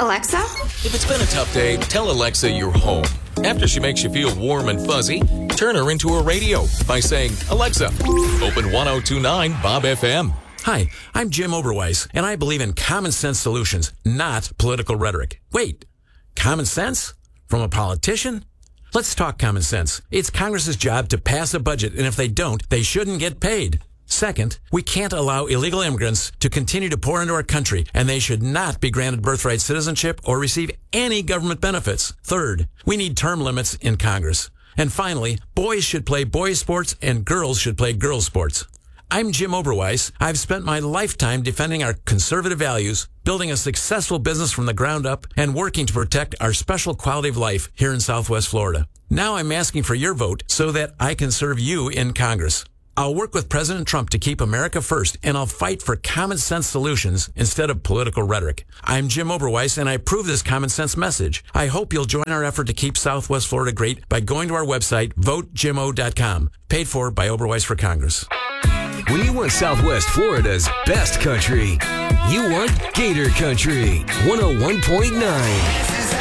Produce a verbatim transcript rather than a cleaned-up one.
Alexa? If it's been a tough day, tell Alexa you're home. After she makes you feel warm and fuzzy, turn her into a radio by saying, Alexa, open one oh two point nine Bob F M. Hi, I'm Jim Oberweis, and I believe in common sense solutions, not political rhetoric. Wait, common sense? From a politician? Let's talk common sense. It's Congress's job to pass a budget, and if they don't, they shouldn't get paid. Second, we can't allow illegal immigrants to continue to pour into our country, and they should not be granted birthright citizenship or receive any government benefits. Third, we need term limits in Congress. And finally, boys should play boys' sports and girls should play girls' sports. I'm Jim Oberweis. I've spent my lifetime defending our conservative values, building a successful business from the ground up, and working to protect our special quality of life here in Southwest Florida. Now I'm asking for your vote so that I can serve you in Congress. I'll work with President Trump to keep America first, and I'll fight for common sense solutions instead of political rhetoric. I'm Jim Oberweis, and I approve this common sense message. I hope you'll join our effort to keep Southwest Florida great by going to our website, vote jim o dot com, paid for by Oberweis for Congress. When you want Southwest Florida's best country, you want Gator Country one oh one point nine.